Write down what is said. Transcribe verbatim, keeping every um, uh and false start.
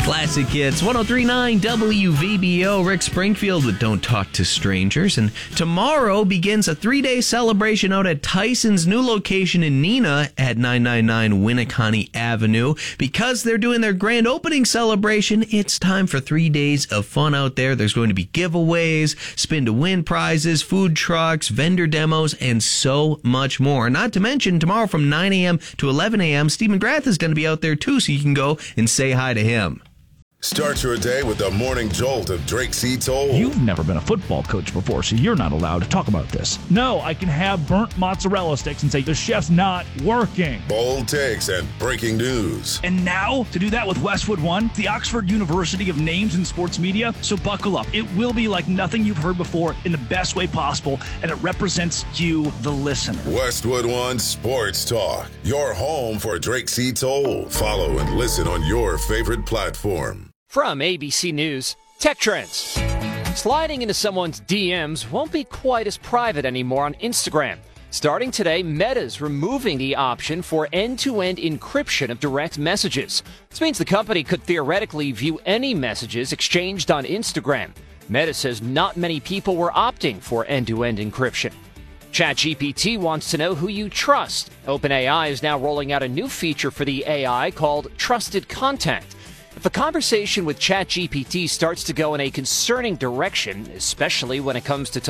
Classic Hits, one oh three point nine W V B O. Rick Springfield with Don't Talk to Strangers. And tomorrow begins a three-day celebration out at Tyson's new location in Neenah at nine ninety-nine Winneconne Avenue. Because they're doing their grand opening celebration, it's time for three days of fun out there. There's going to be giveaways, spin-to-win prizes, food trucks, vendor demos, and so much more. Not to mention, tomorrow from nine a.m. to eleven a.m., Steve McGrath is going to be out there too, so you can go and say hi to him. Start your day with the morning jolt of Drake C. Toll. You've never been a football coach before, so you're not allowed to talk about this. No, I can have burnt mozzarella sticks and say the chef's not working. Bold takes and breaking news. And now, to do that with Westwood One, the Oxford University of Names in Sports Media. So buckle up. It will be like nothing you've heard before in the best way possible, and it represents you, the listener. Westwood One Sports Talk, your home for Drake C. Toll. Follow and listen on your favorite platform. From A B C News, Tech Trends. Sliding into someone's D Ms won't be quite as private anymore on Instagram. Starting today, Meta's removing the option for end-to-end encryption of direct messages. This means the company could theoretically view any messages exchanged on Instagram. Meta says not many people were opting for end-to-end encryption. ChatGPT wants to know who you trust. OpenAI is now rolling out a new feature for the A I called Trusted Contact. If a conversation with ChatGPT starts to go in a concerning direction, especially when it comes to